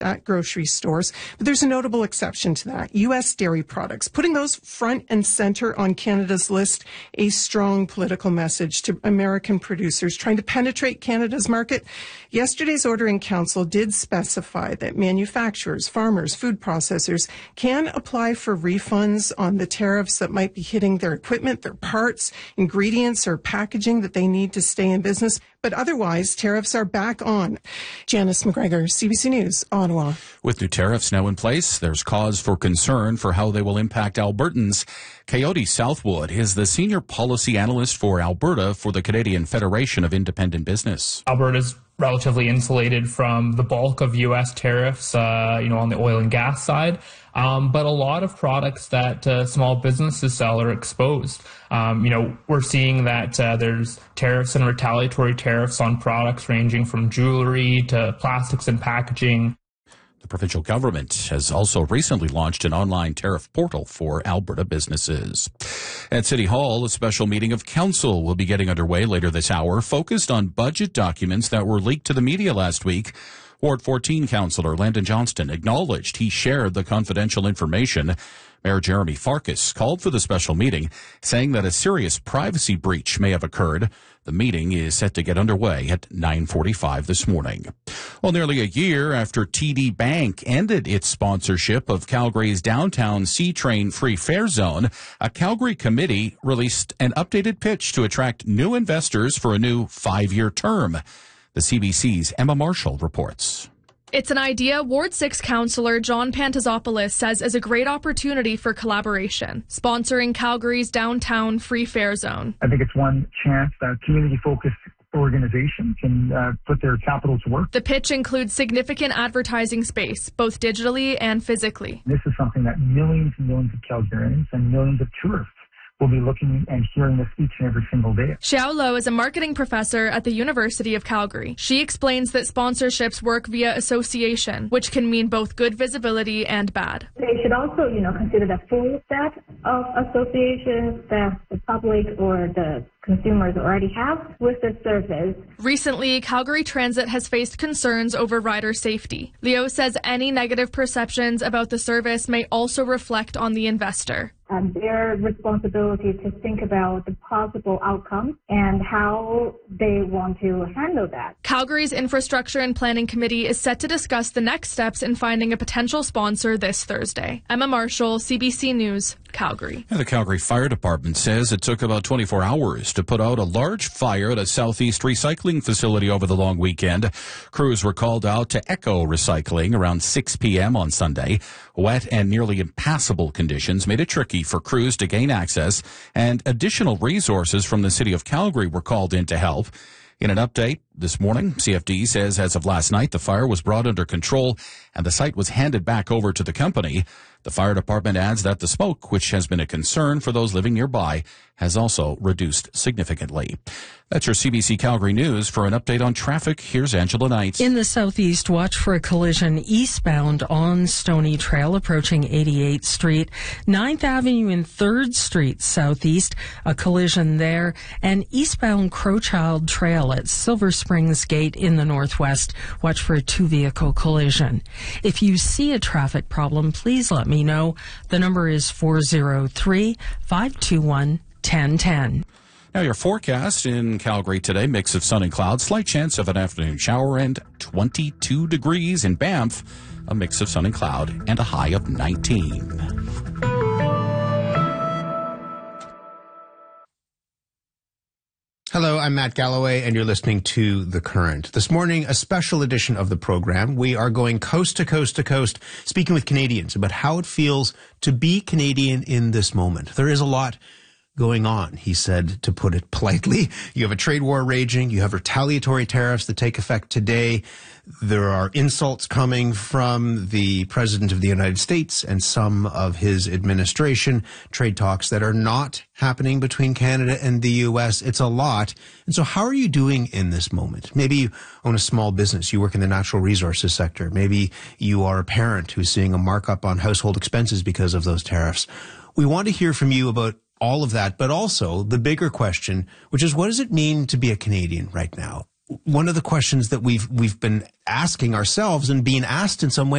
at grocery stores. But there's a notable exception to that. U.S. dairy products. Putting those front and center on Canada's list, a strong political message to American producers trying to penetrate Canada's market. Yesterday's order in council did specify that manufacturers, farmers, food processors can apply for refunds on the tariffs that might be hitting their equipment, their parts, ingredients, or packaging that they need to stay in business. But otherwise, tariffs are back on. Janice McGregor, CBC News, Ottawa. With new tariffs now in place, there's cause for concern for how they will impact Albertans. Coyote Southwood is the senior policy analyst for Alberta for the Canadian Federation of Independent Business. Alberta's relatively insulated from the bulk of U.S. tariffs, on the oil and gas side. But a lot of products that small businesses sell are exposed. We're seeing that there's tariffs and retaliatory tariffs on products ranging from jewelry to plastics and packaging. The provincial government has also recently launched an online tariff portal for Alberta businesses. At City Hall, a special meeting of council will be getting underway later this hour, focused on budget documents that were leaked to the media last week. Ward 14 Councillor Landon Johnston acknowledged he shared the confidential information. Mayor Jeremy Farkas called for the special meeting, saying that a serious privacy breach may have occurred. The meeting is set to get underway at 9:45 this morning. Well, nearly a year after TD Bank ended its sponsorship of Calgary's downtown C-Train free fare zone, a Calgary committee released an updated pitch to attract new investors for a new 5-year term. The CBC's Emma Marshall reports. It's an idea Ward 6 councillor John Pantazopoulos says is a great opportunity for collaboration, sponsoring Calgary's downtown free fare zone. I think it's one chance that community-focused organizations can put their capital to work. The pitch includes significant advertising space, both digitally and physically. This is something that millions and millions of Calgarians and millions of tourists will be looking and hearing this each and every single day. Xiao Lo is a marketing professor at the University of Calgary. She explains that sponsorships work via association, which can mean both good visibility and bad. They should also, consider the full set of associations that the public or the consumers already have with the service. Recently, Calgary Transit has faced concerns over rider safety. Leo says any negative perceptions about the service may also reflect on the investor. Their responsibility to think about the possible outcome and how they want to handle that. Calgary's Infrastructure and Planning Committee is set to discuss the next steps in finding a potential sponsor this Thursday. Emma Marshall, CBC News, Calgary. The Calgary Fire Department says it took about 24 hours to put out a large fire at a Southeast recycling facility over the long weekend. Crews were called out to Echo Recycling around 6 p.m. on Sunday. Wet and nearly impassable conditions made it tricky for crews to gain access, and additional resources from the city of Calgary were called in to help. In an update this morning, CFD says as of last night, the fire was brought under control and the site was handed back over to the company. The fire department adds that the smoke, which has been a concern for those living nearby, has also reduced significantly. That's your CBC Calgary News. For an update on traffic, here's Angela Knight. In the southeast, watch for a collision eastbound on Stony Trail approaching 88th Street. 9th Avenue and 3rd Street southeast, a collision there. And eastbound Crowchild Trail at Silver Springs Gate in the northwest. Watch for a 2-vehicle collision. If you see a traffic problem, please let me know. The number is 403-521-1010. Now your forecast in Calgary today, mix of sun and clouds, slight chance of an afternoon shower, and 22 degrees in Banff, a mix of sun and cloud, and a high of 19. Hello, I'm Matt Galloway, and you're listening to The Current. This morning, a special edition of the program. We are going coast to coast to coast, speaking with Canadians about how it feels to be Canadian in this moment. There is a lot going on, he said, to put it politely. You have a trade war raging. You have retaliatory tariffs that take effect today. There are insults coming from the President of the United States and some of his administration, trade talks that are not happening between Canada and the U.S. It's a lot. And so how are you doing in this moment? Maybe you own a small business. You work in the natural resources sector. Maybe you are a parent who's seeing a markup on household expenses because of those tariffs. We want to hear from you about all of that, but also the bigger question, which is, what does it mean to be a Canadian right now? One of the questions that we've been asking ourselves and being asked in some way